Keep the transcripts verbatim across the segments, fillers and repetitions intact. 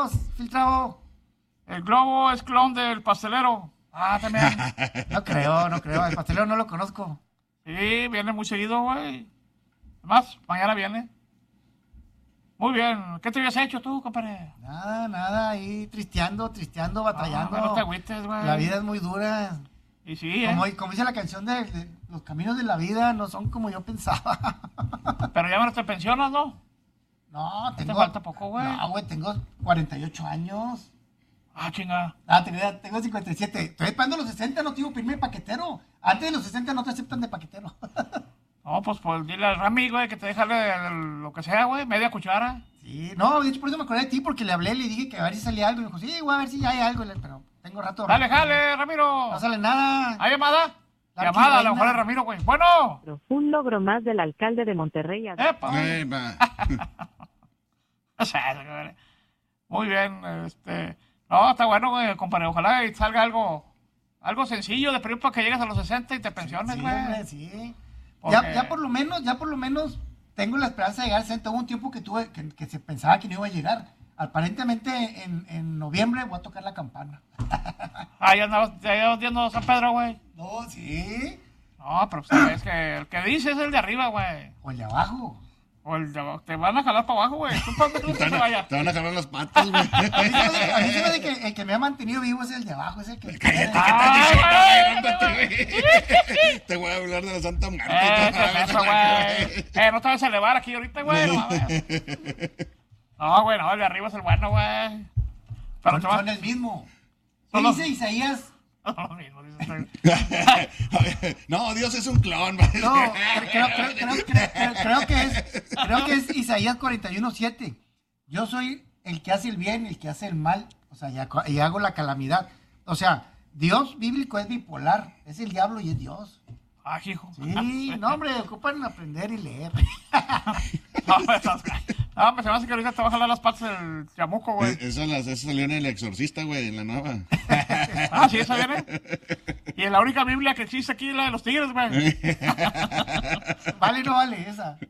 globos, filtrado? El globo es clon del pastelero. Ah, también. No creo, no creo. El pastelero no lo conozco. Sí, viene muy seguido, güey. Además, mañana viene. Muy bien. ¿Qué te habías hecho tú, compadre? Nada, nada. Ahí tristeando, tristeando, batallando. Ah, no te agüites, güey. La vida es muy dura. Y sí, Como, ¿eh? como dice la canción de, de los caminos de la vida, no son como yo pensaba. Pero ya no te pensionas, ¿no? No, No te tengo... falta poco, güey. No, güey, tengo cuarenta y ocho años. Ah, chinga. Ah, tengo, tengo cincuenta y siete. Estoy esperando los sesenta, no tengo primer paquetero. Antes de los sesenta no te aceptan de paquetero. No, pues, pues dile al Rami, güey, que te deja lo que sea, güey, media cuchara. Sí, no, de hecho por eso me acordé de ti, porque le hablé, le dije que a ver si salía algo. Y me dijo, sí, güey, a ver si ya hay algo. Pero tengo rato. Dale, jale, Ramiro. No sale nada. ¿Hay llamada? La Llamada, a lo arquireina. mejor es Ramiro, güey. Bueno. Un logro más del alcalde de Monterrey. Epa. Epa. O sea, güey. Muy bien, este... No, está bueno, güey, compadre. Ojalá y salga algo... Algo sencillo de periodo para que llegues a los sesenta y te pensiones, Sí, güey. hombre, sí. Porque- Ya, ya por lo menos, ya por lo menos tengo la esperanza de llegar al sesenta. Hubo un tiempo que tuve, que, que se pensaba que no iba a llegar. Aparentemente en, en noviembre voy a tocar la campana. Ah, ya andabas, ya andabas viendo San Pedro, güey. No, sí. No, pero pues, sabes que el que dice es el de arriba, güey. O el de abajo. O el de abajo. Te van a jalar para abajo, güey. ¿Tú para dónde crees Te que se van, a, vaya? te van a jalar las patas, güey. A mí se me hace- a mí se me hace que el que me ha mantenido vivo es el de abajo, es el que... Cállate, ¿qué Ay, estás güey. diciendo, güey? Te voy a hablar de la Santa Muerte. Eh, ¿qué es eso, güey? Eh, no te vas a elevar aquí ahorita, güey. No, mames. No, güey, no, el de arriba es el bueno, güey. Pero Son, te vas... son el mismo. ¿Qué Son los- dice Isaías? Lo mismo, dices. No, Dios es un clon, güey. No, creo, creo, creo, creo, creo- creo que es, creo que es Isaías cuarenta y uno siete. Yo soy el que hace el bien y el que hace el mal. O sea, y hago- y hago la calamidad. O sea, Dios bíblico es bipolar. Es el diablo y es Dios. Ah, hijo. Sí, no, hombre, ocupan aprender y leer. No, me estás... No, me se me hace que ahorita te va a jalar las patas el chamuco, güey. Eh, Eso, las- eso salió en El Exorcista, güey, en la nueva. Ah, sí, esa viene. Y en la única Biblia que existe aquí, la de los tigres, güey. Vale, no vale esa.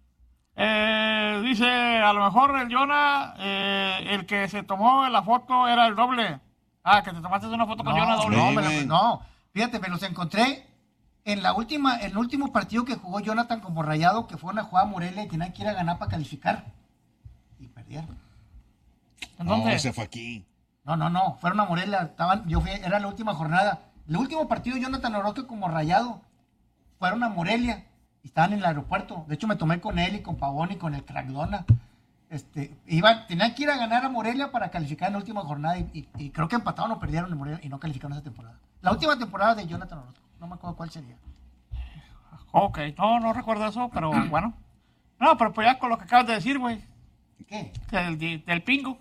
Eh, dice, a lo mejor el Jonah, eh, el que se tomó la foto era el doble. Ah, que te tomaste una foto con No, Jonah doble. no, Sí, me la- güey. no, fíjate, me los encontré en la última, en el último partido que jugó Jonathan como Rayado, que fue una jugada Morelia y tenía que ir a ganar para calificar. Y perdieron. ¿En No, dónde? ese fue aquí. No, no, no, fueron a Morelia, estaban, yo fui, era la última jornada. El último partido de Jonathan Orozco como Rayado, fueron a Morelia y estaban en el aeropuerto. De hecho, me tomé con él y con Pavón y con el Crackdona. Este, iban, tenían que ir a ganar a Morelia para calificar en la última jornada y, y- y creo que empataron o perdieron en Morelia y no calificaron esa temporada. La última temporada de Jonathan Orozco, no me acuerdo cuál sería. Ok, no, no recuerdo eso, pero bueno. No, pero pues ya con lo que acabas de decir, güey. ¿Qué? Del, di- del pingo.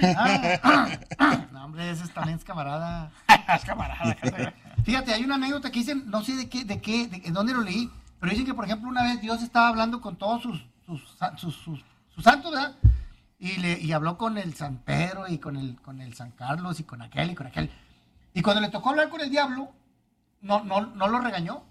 Ah, no, hombre, ese también es camarada. Es camarada. que- Fíjate, hay una anécdota que dicen, no sé de qué, de qué, de, en dónde lo leí, pero dicen que, por ejemplo, una vez Dios estaba hablando con todos sus, sus, sus, sus, sus santos, ¿verdad? Y, le, y habló con el San Pedro y con el, con el San Carlos y con aquel y con aquel. Y cuando le tocó hablar con el diablo, no, no, no lo regañó.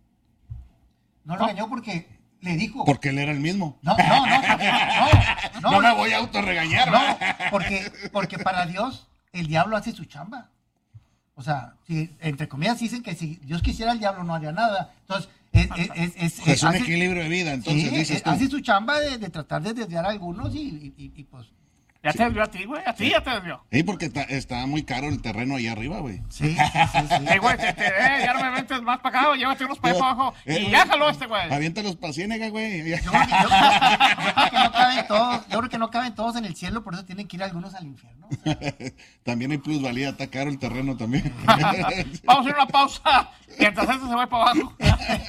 No lo ¿No? regañó porque le dijo... Porque él era el mismo. No, no, no, porque- no, No, no, me voy a autorregañar, no, ¿verdad? porque, porque para Dios el diablo hace su chamba. O sea, si, entre comillas dicen que si Dios quisiera el diablo no haría nada. Entonces, es, es, es, es- Es un hace- equilibrio de vida, entonces sí, dices es- tú. hace su chamba de, de tratar de desviar a algunos y, y- y- y, pues... Ya te desvió a ti, güey. A ti ya te desvió. Sí, porque ta- está muy caro el terreno allá arriba, güey. Sí, sí, sí, sí. Ey, güey, te, te- eh, ya no me ventes más para acá, llévate unos para allá para abajo. Eh, Y ya jaló este, güey. Aviéntalos pa' Ciénega, güey. Yo creo, que, yo- yo- yo creo que no caben todos, yo creo que no caben todos en el cielo, por eso tienen que ir algunos al infierno. O sea, También hay plusvalía, está caro el terreno también. Vamos a ir a una pausa. Mientras este se va para abajo.